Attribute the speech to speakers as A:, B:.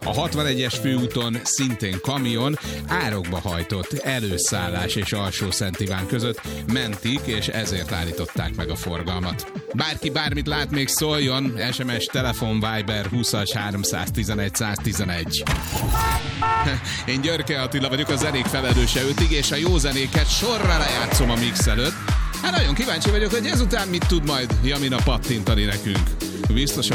A: A 61-es főúton szintén kamion árokba hajtott előszállás és Alsó-Szent Iván között mentik, és ezért állították meg a forgalmat. Bárki bármit lát, még szóljon, SMS, telefon, Viber 20-as 311 111. Én Györke Attila vagyok, a zenék felelőse 5-ig, és a jó zenéket sorra lejátszom a mix előtt. Hát nagyon kíváncsi vagyok, hogy ezután mit tud majd Jamina pattintani nekünk. Biztos,